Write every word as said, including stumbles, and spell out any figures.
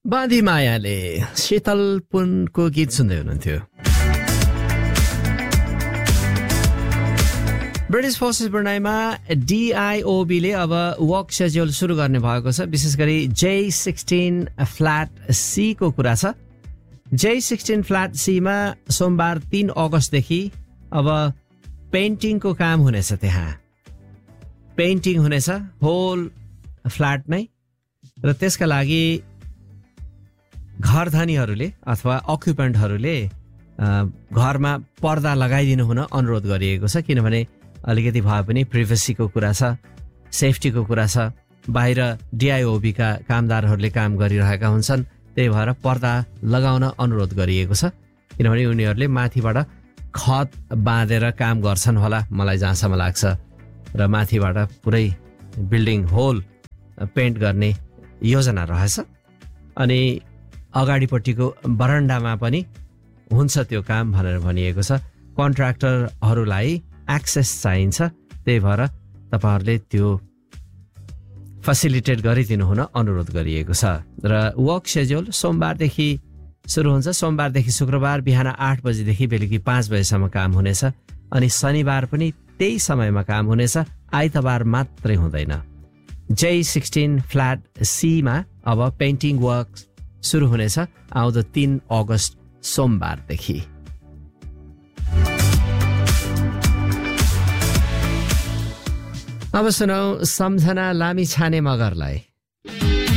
बाँधी मायाले शीतल पुनको गीत सुन्दै हुनुहुन्थ्यो। ब्रिटिस फोर्सेस ब्रुनाईमा डिआइओबीले अब वर्क सेड्युल सुरु गर्ने भएको छ। विशेष गरी जे सिक्सटिन फ्ल्याट सी को कुरा छ। जे सिक्सटिन फ्ल्याट सीमा सोमबार तीन अगस्तदेखि अब पेन्टिङको काम हुनेछ। त्यहाँ पेन्टिङ हुनेछ होल फ्ल्याट नै, र त्यसका लागि घरधनीहरूले अथवा अक्युपेन्टहरूले घरमा पर्दा लगाइदिनु हुन अनुरोध गरिएको छ। किनभने अलिकति भए पनि प्रिभेसीको कुरा छ, सेफ्टीको कुरा छ। बाहिर डिआइओबीका कामदारहरूले काम गरिरहेका हुन्छन्, त्यही भएर पर्दा लगाउन अनुरोध गरिएको छ। किनभने उनीहरूले माथिबाट खत बाँधेर काम गर्छन् होला, मलाई जहाँसम्म लाग्छ, र माथिबाट पुरै बिल्डिङ होल पेन्ट गर्ने योजना रहेछ। अनि अगाडिपट्टिको बरन्डामा पनि हुन्छ त्यो काम भनेर भनिएको छ। कन्ट्र्याक्टरहरूलाई एक्सेस चाहिन्छ, त्यही भएर तपाईँहरूले त्यो फेसिलिटेट गरिदिनु हुन अनुरोध गरिएको छ। र वर्क सेड्युल सोमबारदेखि सुरु हुन्छ। सोमबारदेखि शुक्रबार बिहान आठ बजेदेखि बेलुकी पाँच बजेसम्म काम हुनेछ। अनि शनिबार पनि त्यही समयमा काम हुनेछ, आइतबार मात्रै हुँदैन। जे सिक्सटिन फ्ल्याट सीमा अब पेन्टिङ वर्क सुरु हुनेछ आउँदो तीन अगस्त सोमबारदेखि। अब सुनौ सम्झना लामिछाने मगरलाई।